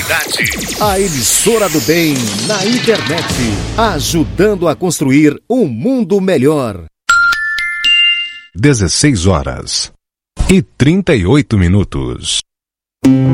qualidade. A emissora do bem na internet, ajudando a construir um mundo melhor. 16 horas e 38 minutos.